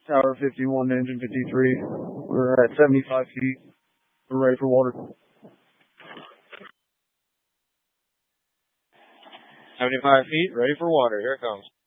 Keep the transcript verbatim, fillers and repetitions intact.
Tower fifty-one, engine fifty-three. We're at seventy-five feet. We're ready for water. seventy-five feet, ready for water. Here it comes.